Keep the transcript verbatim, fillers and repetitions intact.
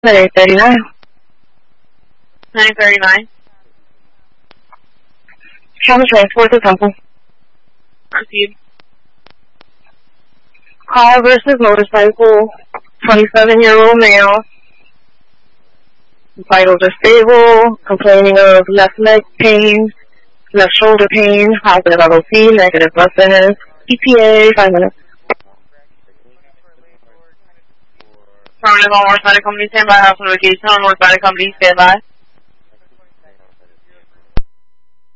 nine thirty-nine. nine thirty-nine. County transport to Temple. Received. Car versus motorcycle. twenty-seven-year-old male. Vitals are stable. Complaining of left leg pain, left shoulder pain, positive L O C, negative blood thinners. E T A, five minutes. Affirmative on North Side Company, stand by. House notification on North Side Company, stand by.